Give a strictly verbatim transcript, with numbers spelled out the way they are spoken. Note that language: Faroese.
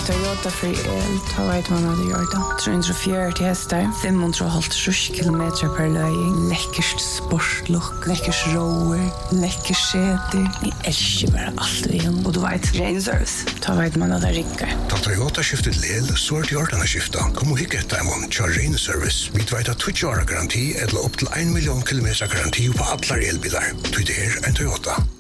Toyota för el, ta vet man hade gjort det. trehundrafjøruti hästar, femhundrahalvtrýss kilometer per löjning. Läckert sportlook, läckert rower, läckert seter. Ni älskar bara allt vi har. Och du vet, ren service. Ta vet man hade rickar. Ta Toyota skiftet lel, så är det gjort att skifta. Kom och hicka ett demon, kör ren service. Vi vet att tjugo år garanti eller upp till en miljon kilometer garanti på alla elbilar. Du det är en Toyota.